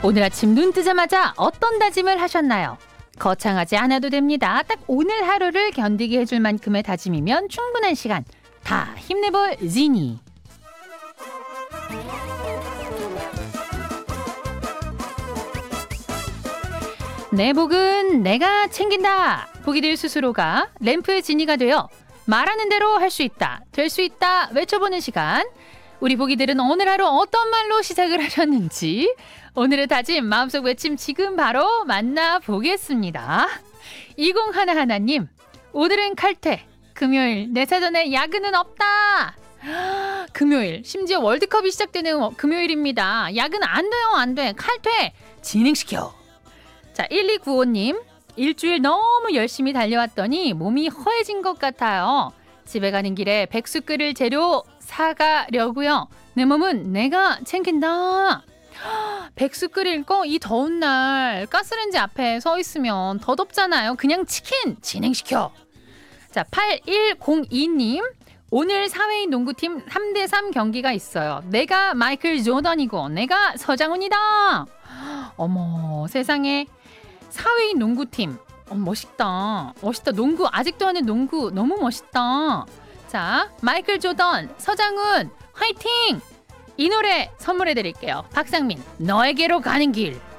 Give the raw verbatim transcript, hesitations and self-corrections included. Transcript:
오늘 아침 눈 뜨자마자 어떤 다짐을 하셨나요? 거창하지 않아도 됩니다. 딱 오늘 하루를 견디게 해줄 만큼의 다짐이면 충분한 시간. 다 힘내볼 지니. 내 복은 내가 챙긴다. 보기들 스스로가 램프 지니가 되어 말하는 대로 할 수 있다. 될 수 있다. 외쳐보는 시간. 우리 보기들은 오늘 하루 어떤 말로 시작을 하셨는지 오늘의 다짐 마음속 외침 지금 바로 만나보겠습니다. 이공일님 오늘은 칼퇴. 금요일 내 사전에 야근은 없다. 금요일 심지어 월드컵이 시작되는 금요일입니다. 야근 안 돼요. 안 돼. 칼퇴 진행시켜. 자 일이구오님 일주일 너무 열심히 달려왔더니 몸이 허해진 것 같아요. 집에 가는 길에 백숙 끓일 재료 사가려고요. 내 몸은 내가 챙긴다. 백숙 끓일 거 이 더운 날 가스레인지 앞에 서 있으면 더 덥잖아요. 그냥 치킨 진행시켜. 자 팔일공이님 오늘 사회인 농구팀 삼 대 삼 경기가 있어요. 내가 마이클 조던이고 내가 서장훈이다. 어머 세상에 사회인 농구팀 어, 멋있다. 멋있다. 농구 아직도 하는 농구 너무 멋있다. 자 마이클 조던 서장훈 화이팅. 이 노래 선물해 드릴게요. 박상민 너에게로 가는 길.